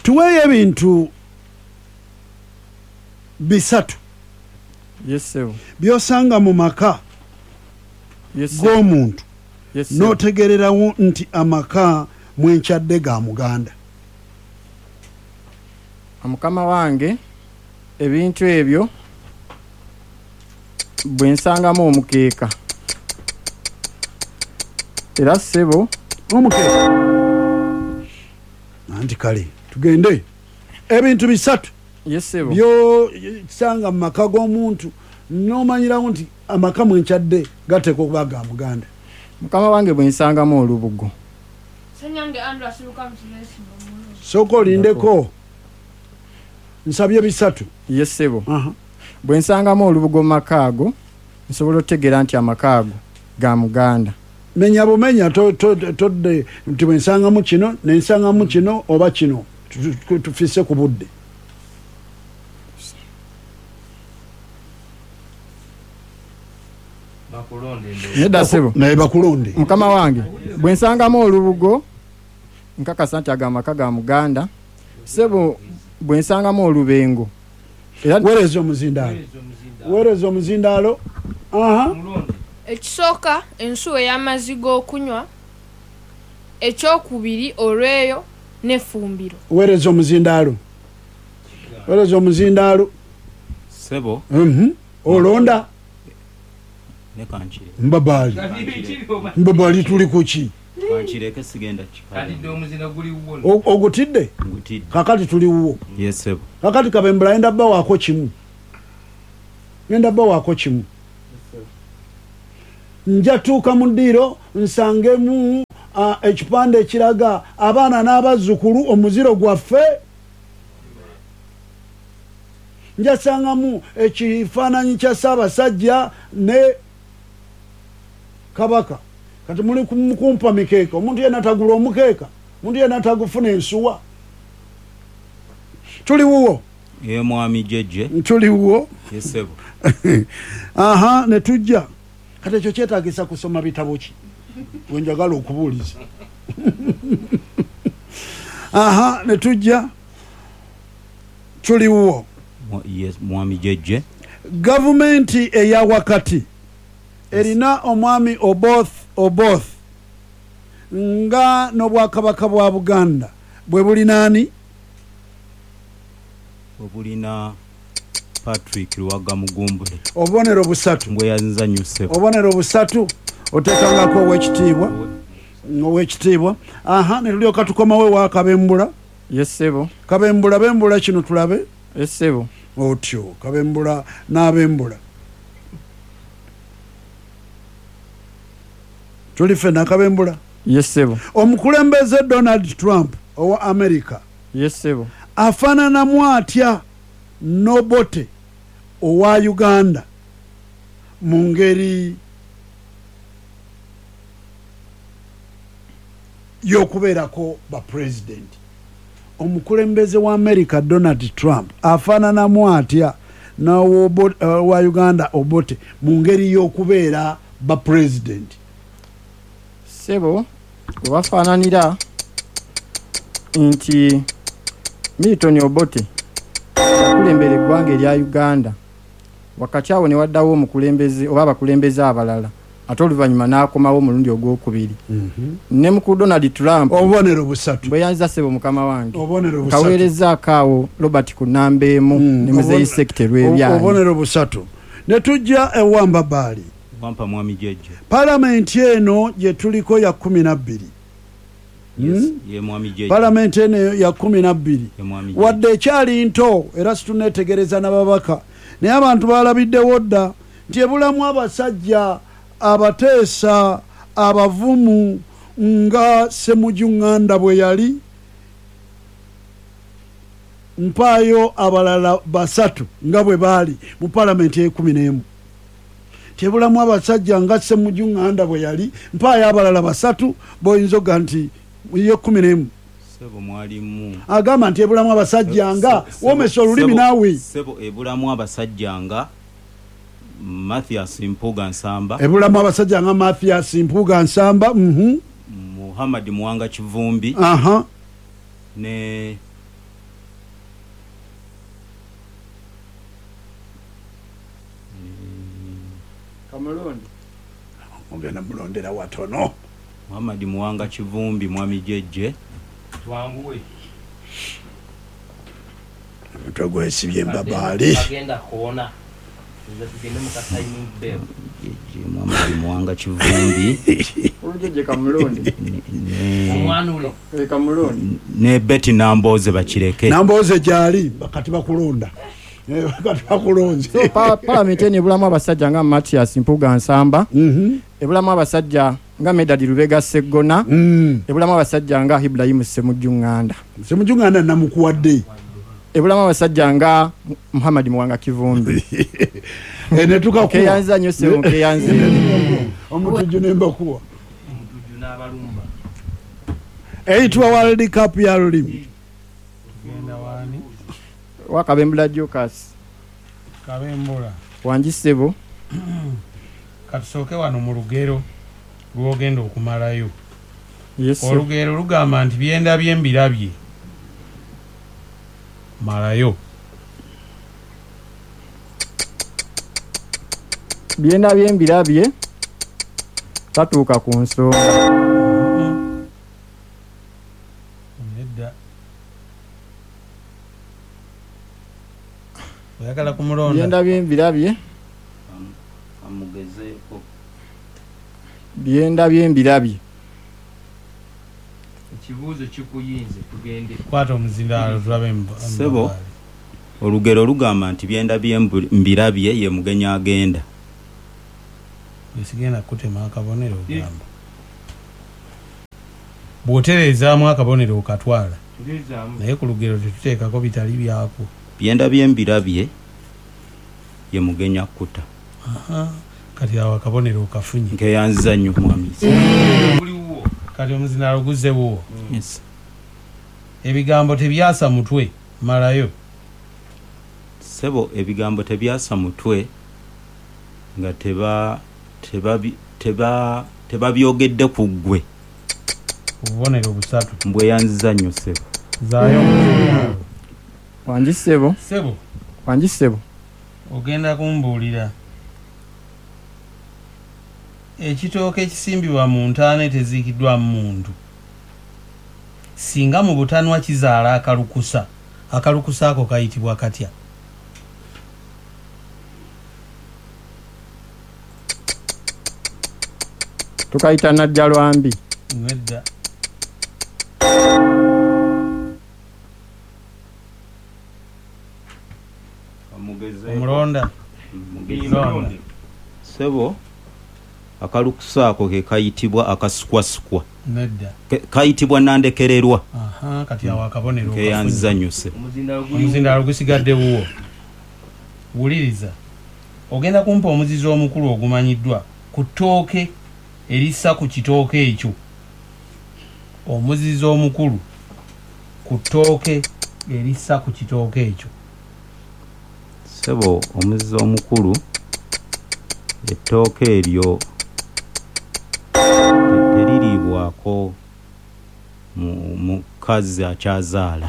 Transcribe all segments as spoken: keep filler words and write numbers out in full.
tuweeyo ebintu bisatu yes sir byosanga mu maka yes g'omuntu yes n'otegererawo nti amaka mwenkyadde ga muganda. Mukama wange ebintu ebyo bwe nsangamu omukeeka era ssebo omukeeka anti kale tugende ebintu bisatu yes sebo byosanga mu maka g'omuntu n'omanyirawo nti amaka mwenkyadde gateeka okuba ga muganda. Mukama wange bwe nsangamu olubugo sooka olindeko nsabye bisatu yes sebo uh-huh. bwe nsangamu olubugo makaago nsobola okutegeera nti amakaago ga muganda. Menya bumenya todde to, to, nti bwe nsangamu kino nensangamu kino oba kino tufise ku budde. Nedda sebo naye bakulonde. Mukama wange bwe nsangamu olubugo nkakasa nti agamaka ga muganda. Sebo bwe nsangamu olubengo era weereza omuzindaalo weereza omuzindaalo aha ekisooka ensuwa ey'amazzi g'okunywa, ekyokubiri olweyo n'effumbiro. weereza omuzindaalo weereza omuzindaalo sebo mhm olonda ne kanchire mbabaali mbabaali tuli kuki kanchire ke sigenda chikali kati omuzinda guli wuwo ogutidde ngutidde kakati tuli wuwo yes sebo kakati kabembula enda bba wako kimu enda bba wako kimu njatuuka mu ddiiro nsangemu uh, ekipande ekiraga abaana n'abazzukulu omuziro gwaffe, njasangamu ekifaananyi kya Ssaabasajja ne Kabaka. Kati muli kumpa mikeeka, omuntu yenna tagula omukeeka, omuntu yenna tagufuna ensuwa. Tuli wuwo ye mwami jeje tuli wuwo yes sebo aha ne tujja kati ekyo kyetaagisa kusoma bitabo ki wenjagala okubuuliza aha ne tujja tuli wuwo yes mwami jeje. gavumenti eya wakati erina omwami Oboth Oboth nga n'obwakabaka bwa Buganda bwe bulinaani obulina Patrick Luwaga Mugumbule. obubonero busatu ngwe yanzanyuse obubonero busatu otekangako ow'ekitiibwa ow'ekitiibwa aha ne tulyoka tukomawo ewa Kabembula. yes sebo Kabembula bembula kino tulabe yes sebo otyo Kabembula n'abembula tuli ffenna Kabembula. yes sebo omukulembeze Donald Trump owa America yes sebo afaananamu atya Nobote owa Uganda mu ngeri y'okubeerako ba president. Omukulembeze wa America Donald Trump afaananamu atya n'owa Uganda Obote mu ngeri y'okubeera ba president. Sebo wafaananira nti Milton Obote yakulembera eggwanga erya Uganda wakati awo ne waddawo omukulembeze oba abakulembeze abalala ate oluvannyuma n'akomawo omulundi ogwokubiri. mm-hmm. ne mukulu Donald Trump obubonero busatu bwe yanziza Sebo mukama wange obubonero busatu kaweerezaako awo Robert Kunamba emu mm. ne muzeeyi sekiteri w'ebyanyi obubonero busatu ne tujja ewamba baali wampa mwami jeje palamenti eno gye tuliko ya kumi na bbiri. yes mm? ye mwami jeje palamenti eno ya kumi na bbiri wadde ekyali nto era situneetegereza n'ababaka naye abantu balabiddewo dda nti ebulamu abasajja abateesa abavumu nga Ssemujju bwe yali mpaayo abalala basatu nga bwe baali mu palamenti ekumi n'emu. Tebulamu abasajja nga Ssemujju bwe yali mpaayo abalala basatu boyinza ga nti ye kumi n'emu. Sebo mwalimu agamba nti ebulamu abasajja nga womesa olulimi naawe. Sebo ebulamu abasajja nga Mathias Mpuga Nsamba ebulamu abasajja nga Mathias Mpuga Nsamba mhm Muhammad Muwanga Kivumbi aha ne Kamulondi ogenda mulondera watono Muhammad Muwanga Kivumbi mwami Jejje twanguwe mutwe gwesibye mbabaali agenda kuona nze tugende mu ka timing bell Jejje Muhammad Muwanga Kivumbi Olujeje Kamulondi omwana ule e Kamulondi ne Betty Namboze bakireke Namboze gyali bakati bakulonda bakati bakulonze so pa parliament ene bulamu abasajja nga Matias Mpuga Nsamba mhm ebulamu abasajja nga Medadi Lubega Segona mm ebulamu abasajja nga Ibrahim Semujunganda Semujunganda namukuwadde ebulamu abasajja nga Muhammad Muwanga Kivumbi ene tukakuwa keyanza nyo se keyanza omutuju nembakuwa omutuju n'abalumba eyitibwa World Cup ya lulimi genda wani wakabembula Jokas kabembula wanjisebo katusooke wano mu lugero lwogenda okumalayo yes olugero lugamba nti byenda byembirabye malayo byenda byembirabye tatuuka ku nsonga nedda oyagala kumulonda byenda byembirabye amugezeeko byenda byembirabye ekibuuzo kikuyinze tugende kwata omuzindaalo tulabe Sebo. Olugero lugamba nti byenda byembirabye ye mugenya agenda esigenda kutema akabonero ogamba bw'otereezaamu akabonero okatwala tulizaamu naye ku lugero tetuteekako bitali byako byenda byembirabye ye mugenya kuta Aha, kati awo akabonero okafunye nkeyanziza nnyo mwami buliwo kati omuzindaalo guzzewo yes ebigambo tebyasa mutwe malayo Sebo ebigambo tebyasa mutwe nga teba teba teba teba byogedde ku ggwe obubonero busatu mbweyanziza nnyo Sebo zaayo omuzindaalo wanjisebo Sebo wanjisebo ogenda kumbuulira ekitooke ekisimbibwa mu ntaana teziikiddwamu muntu singa mu butanwa kizaala akalukusa akalukusa ako kayitibwa katya tukayita Najjalwambi nedda omulonda Londa. Sebo akalukusa ako ke kayitibwa akasukwasukwa nedda Ke- kayitibwa nandekererwa aha kati awo akabonero keyanziza nnyo Sebo omuzindaalo guliwo omuzindaalo gusigadde buwo wuliriza ogenda kumpa omuzizi omukulu ogumanyiddwa ku ttooke erissa ku kitooke ekyo omuzizi omukulu ku ttooke erissa ku kitooke ekyo Sebo omuzizi omukulu ettooke eryo te- teririibwako mu- mukazi akyazaala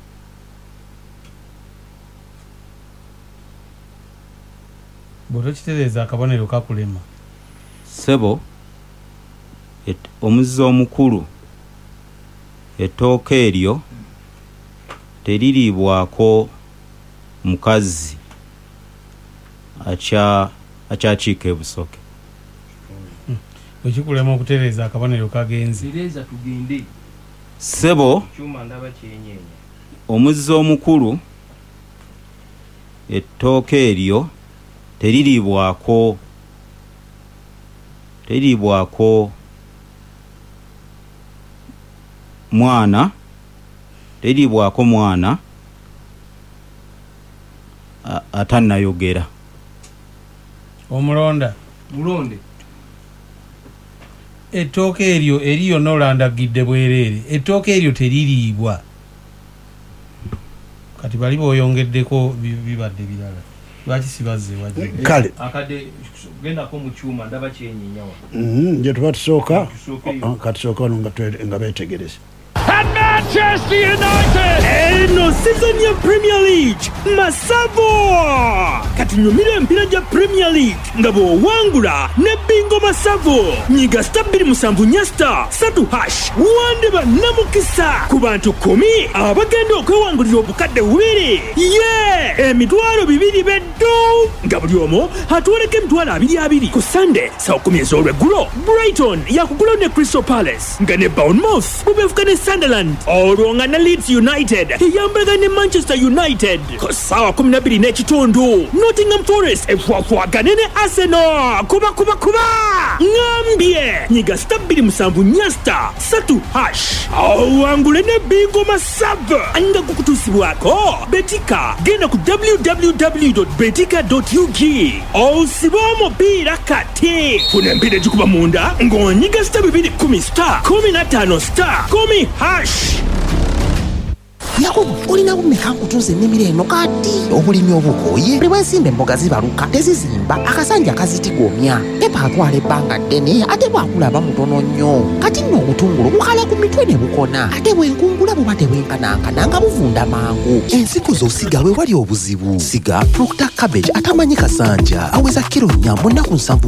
bw'otokitereeza akabonero kakulema Sebo et- omuzizi omukulu ettooke eryo teririibwako mukazi akya akyakiika ebusoke bwekikulema okutereeza akabonero kagenzi zireza tugende Sebo kyuma ndaba kyenyeenya omuzizi omukulu ettooke eryo teririibwako teririibwako mwana teririibwako mwana a- atannayogera omulonda mulonde ettooke eryo eri yonna olandagidde bwereere ettooke eryo teririibwa kati bali boyongeddeko bi- bibadde birala lwaki sibazze wajja kale akadde gendako mu kyuma ndaba kyenyeenya wa mhm je tuba tusooka Tusookeyo. katusooka wano nga twe- nga beetegereza And Manchester United! Eno season ya Premier League Masavo kati nyumira empira gya Premier League nga bw'owangula ne bingo Masavo nyiga star bbiri musanvu nya star satu hash wande bannamukisa ku bantu kumi abagenda okwewangulira obukadde bubiri ye emitwalo bibiri beddu nga buli omu atwoleka emitwalo abiri abiri ku Sunday saa kumi ez'olweggulo Brighton yakugula ne Crystal Palace nga ne Bournemouth bubeefuka ne Sunderland olwo nga ne Leeds United eyambalaga ne Manchester United ku ssaawa kumi na bbiri n'ekitundu Nottingham Forest efwafwagane ne Arsenal kuba kuba kuba ngambye nyiga star bbiri musanvu nya star satu hash awangule ne bingo Masava nga gukutuusibwako betika genda ku w w w dot betika dot u k osiba omupiira kati funa empira gikuba munda ng'onyiga star bibiri kumi star kumi na ttaano star kumi hash. Yakobo olina kumeka nkutunza ennimiro eno kati obulimi obukoye buli bwesimba emboga zibaluka tezizimba akasanja akazitigomya pepa atwala ebbanga ddene ate bwakulaba mutono nnyo kati nno obutungulu bukala ku mitwe ne bukona ate bwenkungula buba tebwenkanankana nga buvunda mangu ensigo z'osiga we wali obuzibu siga Proctor Cabbage atamanyi kasanja aweza kiro nnya mu nnaku nsanvu